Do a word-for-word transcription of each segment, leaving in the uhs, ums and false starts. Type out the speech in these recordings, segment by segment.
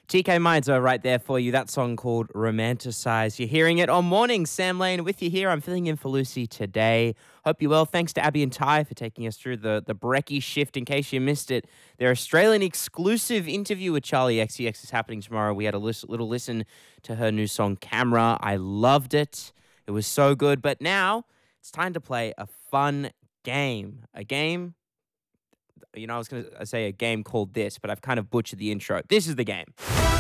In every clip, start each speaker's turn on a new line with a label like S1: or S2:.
S1: T K Mizer right there for you. That song called Romanticize. You're hearing it on Morning. Sam Lane with you here. I'm filling in for Lucy today. Hope you're well. Thanks to Abby and Ty for taking us through the, the Brekkie shift. In case you missed it, their Australian exclusive interview with Charlie X C X is happening tomorrow. We had a lis- little listen to her new song, Camera. I loved it. It was so good. But now it's time to play a fun game. A game, you know, I was going to say a game called this, but I've kind of butchered the intro. This is the game.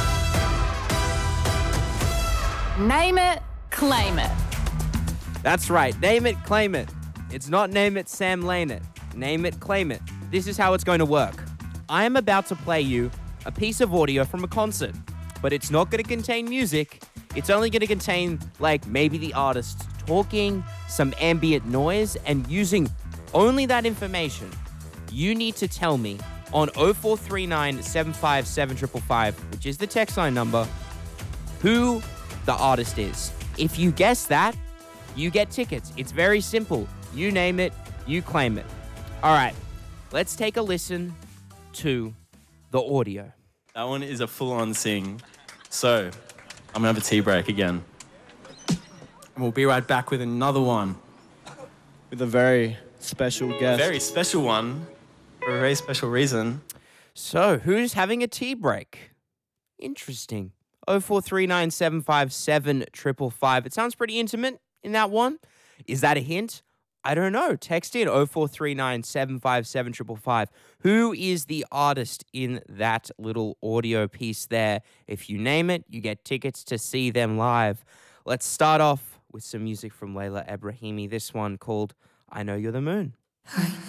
S2: Name it, claim it.
S1: That's right. Name it, claim it. It's not name it, Sam Lane it. Name it, claim it. This is how it's going to work. I am about to play you a piece of audio from a concert, but it's not going to contain music. It's only going to contain, like, maybe the artist talking, some ambient noise, and using only that information. You need to tell me on oh four three nine, seven five seven, five five five, which is the text line number, who the artist is. If you guess that, you get tickets. It's very simple. You name it, you claim it. All right, let's take a listen to the audio.
S3: That one is a full-on sing. So, I'm gonna have a tea break again. And we'll be right back with another one.
S4: With a very special
S3: A
S4: guest.
S3: very special one, for a very special reason.
S1: So, who's having a tea break? Interesting. oh four three nine, seven five seven, five five five. It sounds pretty intimate in that one. Is that a hint? I don't know. Text in oh four three nine, seven five seven, five five five. Who is the artist in that little audio piece there? If you name it, you get tickets to see them live. Let's start off with some music from Layla Ebrahimi. This one called I Know You're the Moon.